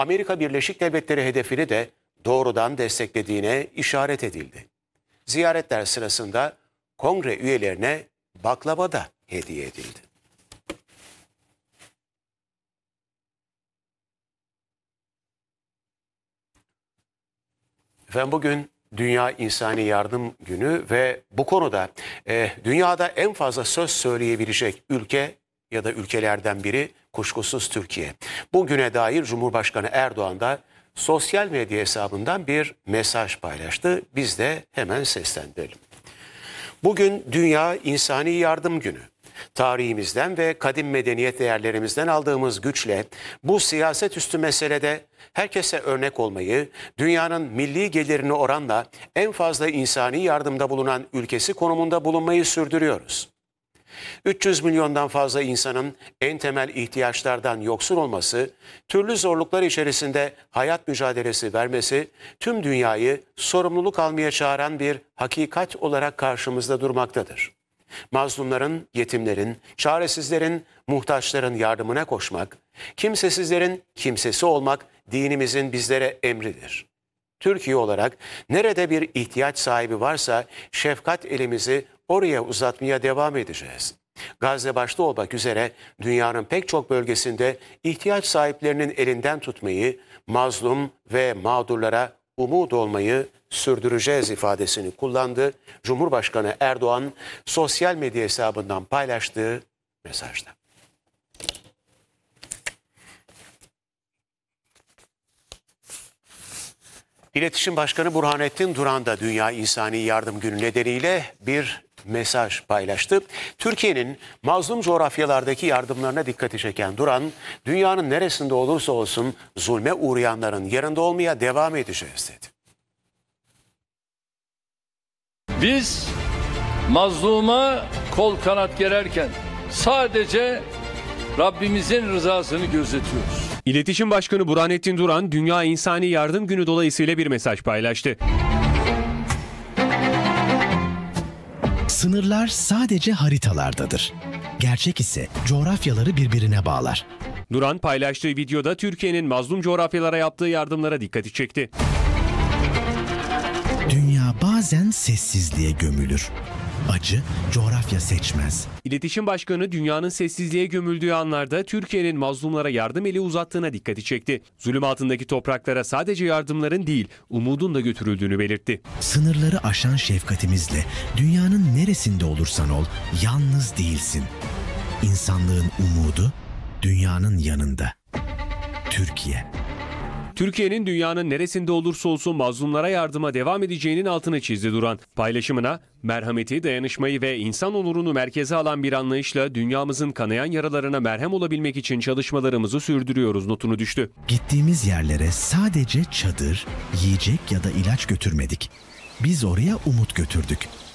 Amerika Birleşik Devletleri hedefini de doğrudan desteklediğine işaret edildi. Ziyaretler sırasında kongre üyelerine baklava da hediye edildi. Efendim bugün Dünya İnsani Yardım Günü ve bu konuda dünyada en fazla söz söyleyebilecek ülke ya da ülkelerden biri kuşkusuz Türkiye. Bugüne dair Cumhurbaşkanı Erdoğan da sosyal medya hesabından bir mesaj paylaştı. Biz de hemen seslendirelim. Bugün Dünya İnsani Yardım Günü. Tarihimizden ve kadim medeniyet değerlerimizden aldığımız güçle bu siyaset üstü meselede herkese örnek olmayı, dünyanın milli gelirini oranla en fazla insani yardımda bulunan ülkesi konumunda bulunmayı sürdürüyoruz. 300 milyondan fazla insanın en temel ihtiyaçlardan yoksun olması, türlü zorluklar içerisinde hayat mücadelesi vermesi, tüm dünyayı sorumluluk almaya çağıran bir hakikat olarak karşımızda durmaktadır. Mazlumların, yetimlerin, çaresizlerin, muhtaçların yardımına koşmak, kimsesizlerin kimsesi olmak dinimizin bizlere emridir. Türkiye olarak nerede bir ihtiyaç sahibi varsa şefkat elimizi oraya uzatmaya devam edeceğiz. Gazze başta olmak üzere dünyanın pek çok bölgesinde ihtiyaç sahiplerinin elinden tutmayı, mazlum ve mağdurlara umut olmayı sürdüreceğiz ifadesini kullandı. Cumhurbaşkanı Erdoğan sosyal medya hesabından paylaştığı mesajda. İletişim Başkanı Burhanettin Duran da Dünya İnsani Yardım Günü nedeniyle bir mesaj paylaştı. Türkiye'nin mazlum coğrafyalardaki yardımlarına dikkati çeken Duran, dünyanın neresinde olursa olsun zulme uğrayanların yanında olmaya devam edeceğiz dedi. Biz mazluma kol kanat gererken sadece Rabbimizin rızasını gözetiyoruz. İletişim Başkanı Burhanettin Duran, Dünya İnsani Yardım Günü dolayısıyla bir mesaj paylaştı. Sınırlar sadece haritalardadır. Gerçek ise coğrafyaları birbirine bağlar. Duran paylaştığı videoda Türkiye'nin mazlum coğrafyalara yaptığı yardımlara dikkati çekti. Dünya bazen sessizliğe gömülür. Acı coğrafya seçmez. İletişim Başkanı dünyanın sessizliğe gömüldüğü anlarda Türkiye'nin mazlumlara yardım eli uzattığına dikkati çekti. Zulüm altındaki topraklara sadece yardımların değil, umudun da götürüldüğünü belirtti. Sınırları aşan şefkatimizle dünyanın neresinde olursan ol, yalnız değilsin. İnsanlığın umudu dünyanın yanında. Türkiye. Türkiye'nin dünyanın neresinde olursa olsun mazlumlara yardıma devam edeceğinin altını çizdi Duran. Paylaşımına merhameti, dayanışmayı ve insan onurunu merkeze alan bir anlayışla dünyamızın kanayan yaralarına merhem olabilmek için çalışmalarımızı sürdürüyoruz notunu düştü. Gittiğimiz yerlere sadece çadır, yiyecek ya da ilaç götürmedik. Biz oraya umut götürdük.